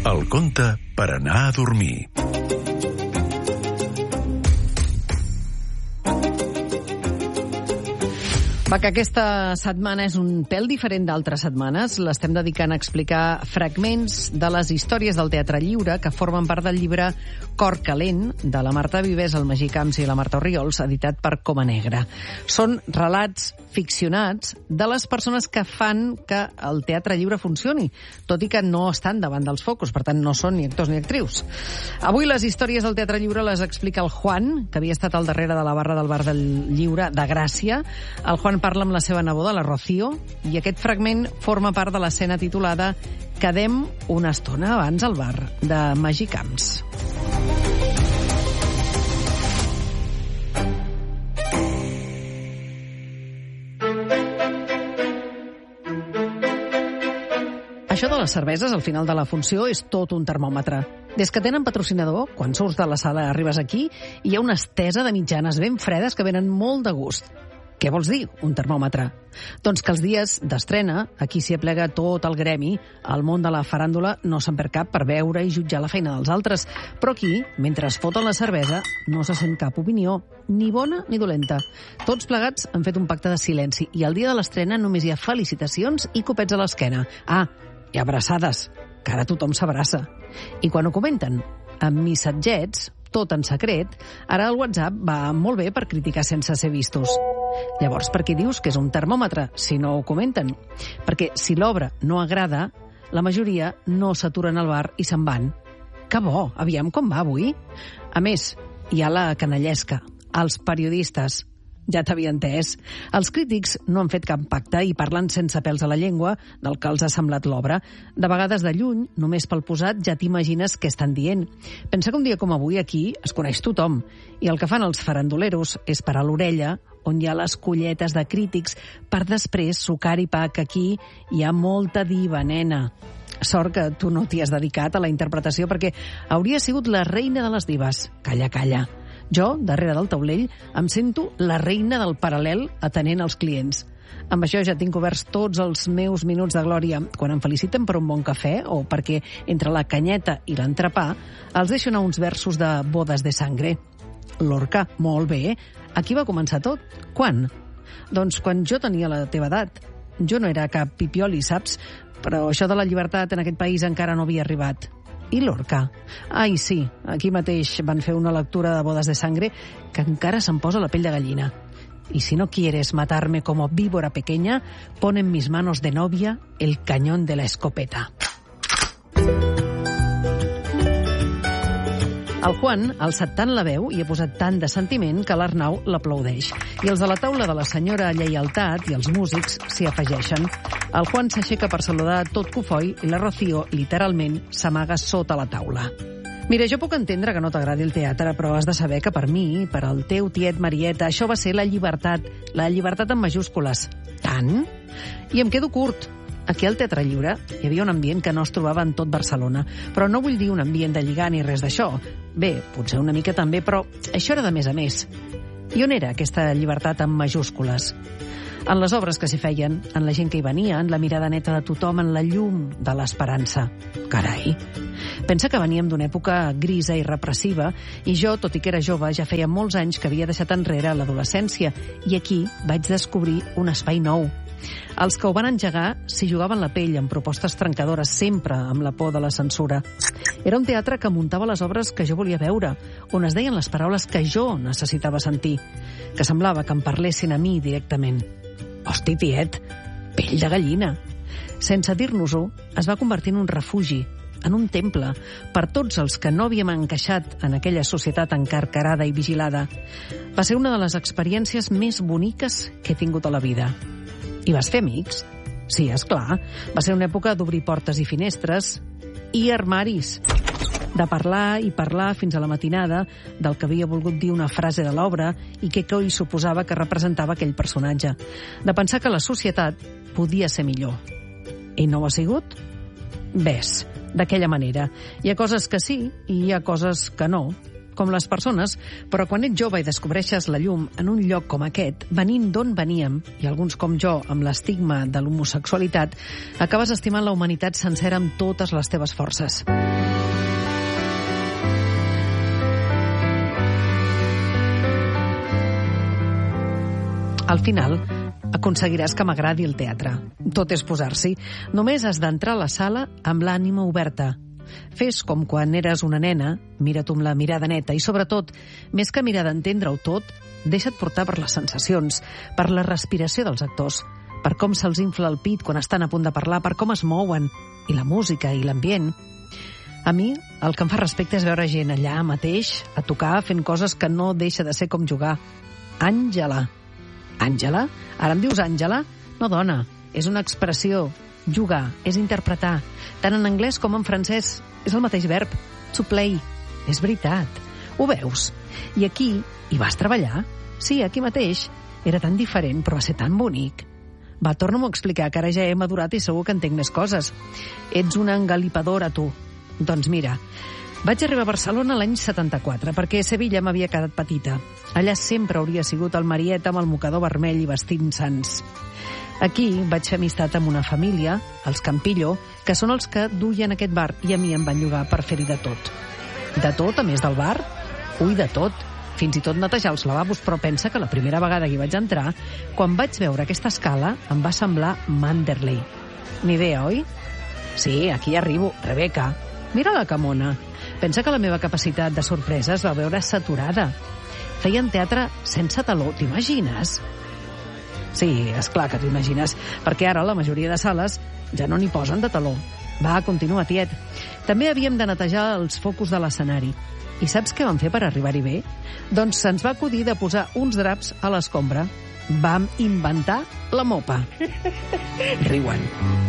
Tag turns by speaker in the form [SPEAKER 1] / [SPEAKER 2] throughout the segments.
[SPEAKER 1] El conte per anar a dormir.
[SPEAKER 2] Va, que aquesta setmana és un pèl diferent d'altres setmanes. L'estem dedicant a explicar fragments de les històries del teatre lliure que formen part del llibre Cor calent, de la Marta Vives, el Magí Camps i la Marta Orriols, editat per Coma Negra. Són relats ficcionats de les persones que fan que el teatre lliure funcioni, tot i que no estan davant dels focus, per tant no són ni actors ni actrius. Avui les històries del teatre lliure les explica el Juan, que havia estat al darrere de la barra del Bar del Lliure de Gràcia. El Juan parla amb la seva neboda, la Rocío, i aquest fragment forma part de l'escena titulada Quedem una estona abans al bar, de Magí Camps. Això de les cerveses al final de la funció és tot un termòmetre. Des que tenen patrocinador, quan surts de la sala arribes aquí, hi ha una estesa de mitjanes ben fredes que venen molt de gust. Què vols dir, un termòmetre? Doncs que els dies d'estrena, aquí s'hi aplega tot el gremi, el món de la faràndula no se'n perd cap per veure i jutjar la feina dels altres. Però aquí, mentre es foten la cervesa, no se sent cap opinió, ni bona ni dolenta. Tots plegats han fet un pacte de silenci i el dia de l'estrena només hi ha felicitacions i copets a l'esquena. Ah, i abraçades, que ara tothom s'abraça. I quan ho comenten, amb missatgets, tot en secret, ara el WhatsApp va molt bé per criticar sense ser vistos. Llavors, per què dius que és un termòmetre si no ho comenten? Perquè si l'obra no agrada, la majoria no s'aturen al bar i se'n van. Que bo, aviam com va avui. A més, hi ha la canallesca, els periodistes. Ja t'havia entès. Els crítics no han fet cap pacte i parlen sense pèls a la llengua del que els ha semblat l'obra. De vegades de lluny, només pel posat, ja t'imagines què estan dient. Pensa que un dia com avui aquí es coneix tothom i el que fan els faranduleros és parar l'orella on hi ha les colletes de crítics per després sucar-hi pa, que aquí hi ha molta diva, nena. Sort que tu no t'hi has dedicat a la interpretació perquè hauria sigut la reina de les dives. Calla, calla. Jo, darrere del taulell, em sento la reina del paral·lel atenent els clients. Amb això ja tinc oberts tots els meus minuts de glòria. Quan em feliciten per un bon cafè o perquè entre la canyeta i l'entrepà els deixo anar uns versos de Bodes de Sangre. Lorca, molt bé. Aquí va començar tot. Quan? Doncs quan jo tenia la teva edat. Jo no era cap pipioli, saps? Però això de la llibertat en aquest país encara no havia arribat. I Lorca? Ai, sí, aquí mateix van fer una lectura de Bodes de Sangre que encara se'm posa la pell de gallina. Y si no quieres matarme como víbora pequeña, pon en mis manos de novia el cañón de la escopeta. El Juan ha alçat tant la veu i ha posat tant de sentiment que l'Arnau l'aplaudeix. I els de la taula de la senyora Lleialtat i els músics s'hi afegeixen. El Juan s'aixeca per saludar tot cofoi i la Rocío, literalment, s'amaga sota la taula. Mira, jo puc entendre que no t'agradi el teatre, però has de saber que per mi, per al teu tiet Marieta, això va ser la llibertat en majúscules. Tant? I em quedo curt. Aquí al Teatre Lliure hi havia un ambient que no es trobava en tot Barcelona, però no vull dir un ambient de lligar ni res d'això. Bé, potser una mica també, però això era de més a més. I on era aquesta llibertat en majúscules? En les obres que s'hi feien, en la gent que hi venia, en la mirada neta de tothom, en la llum de l'esperança. Carai! Pensa que veníem d'una època grisa i repressiva i jo, tot i que era jove, ja feia molts anys que havia deixat enrere l'adolescència i aquí vaig descobrir un espai nou. Els que ho van engegar s'hi jugaven la pell amb propostes trencadores, sempre amb la por de la censura. Era un teatre que muntava les obres que jo volia veure, on es deien les paraules que jo necessitava sentir, que semblava que em parlessin a mi directament. Hosti, tiet, pell de gallina. Sense dir-nos-ho, es va convertir en un refugi, en un temple, per tots els que no havíem encaixat en aquella societat encarcarada i vigilada. Va ser una de les experiències més boniques que he tingut a la vida. I vas fer amics? Sí, esclar. Va ser una època d'obrir portes i finestres i armaris. De parlar i parlar fins a la matinada del que havia volgut dir una frase de l'obra i què coi suposava que representava aquell personatge. De pensar que la societat podia ser millor. I no ho ha sigut? Ves, d'aquella manera. Hi ha coses que sí i hi ha coses que no. com les persones, però quan ets jove i descobreixes la llum en un lloc com aquest, venint d'on veníem, i alguns com jo, amb l'estigma de l'homosexualitat, acabes estimant la humanitat sencera amb totes les teves forces. Al final, aconseguiràs que m'agradi el teatre. Tot és posar-s'hi. Només has d'entrar a la sala amb l'ànima oberta. Fes com quan eres una nena, mira-t'ho amb la mirada neta i, sobretot, més que mirar d'entendre-ho tot, deixa't portar per les sensacions, per la respiració dels actors, per com se'ls infla el pit quan estan a punt de parlar, per com es mouen, i la música i l'ambient. A mi, el que em fa respecte és veure gent allà mateix, a tocar, fent coses que no deixa de ser com jugar. Àngela. Àngela? Ara em dius Àngela? No, dona, és una expressió. Jugar, és interpretar. Tant en anglès com en francès és el mateix verb. To play. És veritat. Ho veus? I aquí, hi vas treballar? Sí, aquí mateix. Era tan diferent, però va ser tan bonic. Va, torna-m'ho a explicar, que ara ja he madurat i segur que entenc més coses. Ets una engalipadora, tu. Doncs mira, vaig arribar a Barcelona l'any 74, perquè Sevilla m'havia quedat petita. Allà sempre hauria sigut el Mariet amb el mocador vermell i vestint sants. Aquí vaig fer amistat amb una família, els Campillo, que són els que duien aquest bar, i a mi em van llogar per fer-hi de tot. De tot, a més del bar? Ui, de tot. Fins i tot netejar els lavabos, però pensa que la primera vegada que hi vaig entrar, quan vaig veure aquesta escala, em va semblar Manderley. Ni idea, oi? Sí, aquí arribo. Rebeca, mira la camona. Pensa que la meva capacitat de sorpresa es va veure saturada. Feien teatre sense taló, t'imagines? Sí, esclar que t'ho imagines, perquè ara la majoria de sales ja no n'hi posen de taló. Va, continua, tiet. També havíem de netejar els focus de l'escenari. I saps què vam fer per arribar-hi bé? Doncs se'ns va acudir de posar uns draps a l'escombra. Vam inventar la mopa. Riuen.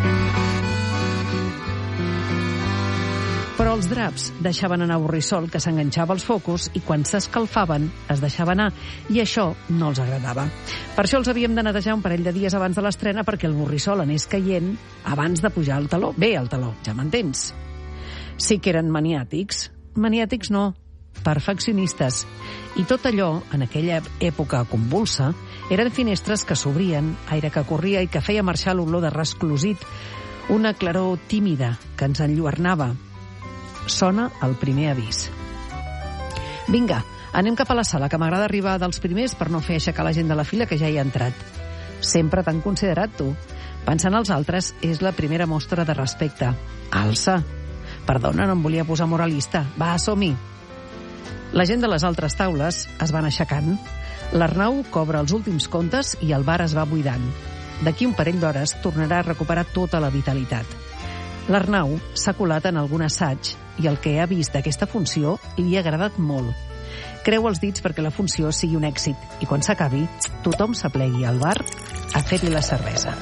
[SPEAKER 2] Però els draps deixaven anar borrissol que s'enganxava als focus i quan s'escalfaven es deixava anar, i això no els agradava. Per això els havíem de netejar un parell de dies abans de l'estrena perquè el borrissol anés caient abans de pujar al taló. Bé, al taló, ja m'entens. Sí que eren maniàtics. Maniàtics no, perfeccionistes. I tot allò, en aquella època convulsa, eren finestres que s'obrien, aire que corria i que feia marxar l'olor de resclosit, una claror tímida que ens enlluernava. Sona el primer avís. Vinga, anem cap a la sala, que m'agrada arribar dels primers per no fer aixecar la gent de la fila que ja hi ha entrat. Sempre t'han considerat, tu. Pensant als altres és la primera mostra de respecte. Alça. Perdona, no em volia posar moralista. Va, som-hi. La gent de les altres taules es van aixecant. L'Arnau cobra els últims comptes i el bar es va buidant. D'aquí un parell d'hores tornarà a recuperar tota la vitalitat. L'Arnau s'ha colat en algun assaig i el que ha vist d'aquesta funció li ha agradat molt. Creu els dits perquè la funció sigui un èxit i quan s'acabi tothom s'aplegui al bar a fer-li la cervesa.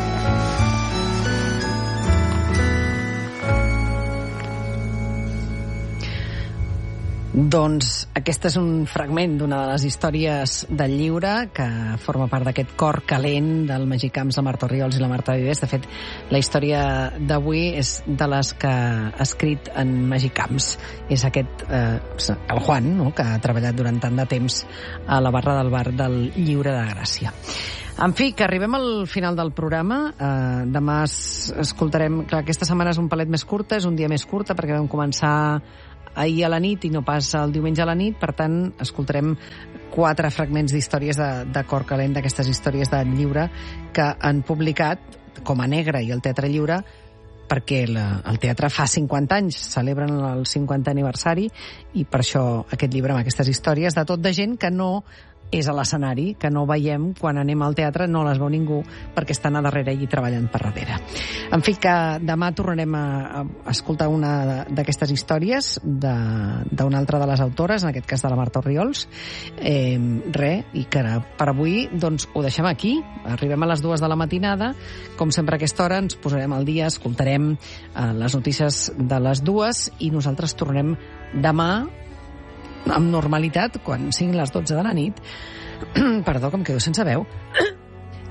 [SPEAKER 2] Doncs aquest és un fragment d'una de les històries del llibre que forma part d'aquest cor calent del Magicamps, la Marta Orriols i la Marta Vives. De fet, la història d'avui és de les que ha escrit en Magicamps. És aquest, el Juan, no?, que ha treballat durant tant de temps a la barra del bar del Lliure de Gràcia. En fi, que arribem al final del programa. Demà escoltarem... Clar, aquesta setmana és un palet més curta, és un dia més curta, perquè vam començar ahir a la nit i no pas el diumenge a la nit, per tant escoltarem 4 fragments d'històries de cor calent, d'aquestes històries del llibre que han publicat com a Negre i el Teatre Lliure, perquè el teatre fa 50 anys, celebren el 50 aniversari, i per això aquest llibre amb aquestes històries de tot de gent que no és a l'escenari, que no veiem quan anem al teatre, no les veu ningú perquè estan a darrere i treballen per darrere. En fi, que demà tornarem a escoltar una d'aquestes històries d'una altra de les autores, en aquest cas de la Marta Orriols. I que per avui doncs ho deixem aquí. Arribem a les 2 de la matinada. Com sempre a aquesta hora ens posarem al dia, escoltarem les notícies de les 2 i nosaltres tornem demà amb normalitat, quan siguin les 12 de la nit. Perdó, que em quedo sense veu.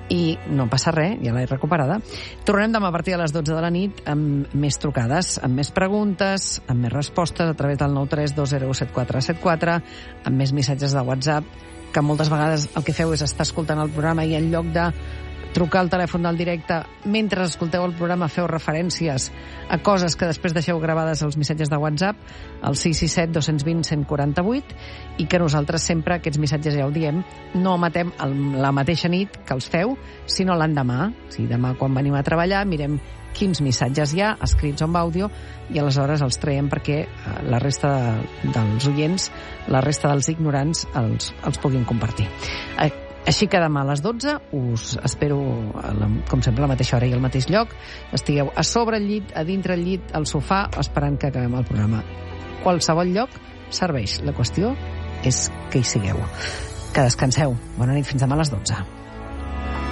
[SPEAKER 2] I no passa res, ja l'he recuperada. Tornem demà a partir de les 12 de la nit amb més trucades, amb més preguntes, amb més respostes a través del 932017474, amb més missatges de WhatsApp, que moltes vegades el que feu és estar escoltant el programa i en lloc de trucar al telèfon del directe mentre escolteu el programa feu referències a coses que després deixeu gravades als missatges de WhatsApp al 667-220-148 i que nosaltres sempre aquests missatges, ja ho diem, no emetem la mateixa nit que els feu, sinó l'endemà. O sigui, demà quan venim a treballar mirem quins missatges hi ha escrits o amb àudio i aleshores els traiem perquè la resta dels oients, la resta dels ignorants els puguin compartir. Així que demà a les 12 us espero, com sempre, a la mateixa hora i al mateix lloc. Estigueu a sobre el llit, a dintre el llit, al sofà, esperant que acabem el programa. Qualsevol lloc serveix. La qüestió és que hi sigueu. Que descanseu. Bona nit, fins demà a les 12.